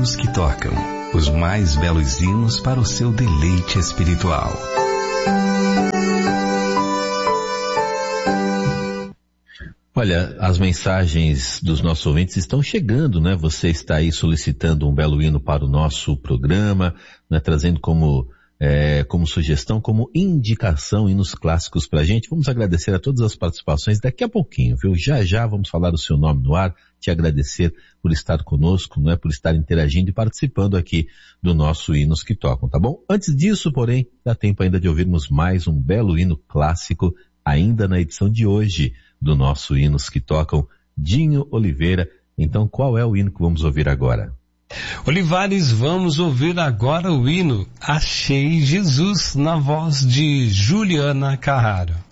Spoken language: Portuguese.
hinos que tocam, os mais belos hinos para o seu deleite espiritual. Olha, as mensagens dos nossos ouvintes estão chegando, né? Você está aí solicitando um belo hino para o nosso programa, né? Trazendo como sugestão, como indicação, hinos clássicos pra gente. Vamos agradecer a todas as participações daqui a pouquinho, viu? Já vamos falar o seu nome no ar, te agradecer por estar conosco, não é? Por estar interagindo e participando aqui do nosso Hinos que Tocam, tá bom? Antes disso, porém, dá tempo ainda de ouvirmos mais um belo hino clássico, ainda na edição de hoje do nosso Hinos que Tocam, Dinho Oliveira. Então, qual é o hino que vamos ouvir agora? Olivares, vamos ouvir agora o hino Achei Jesus, na voz de Juliana Carraro.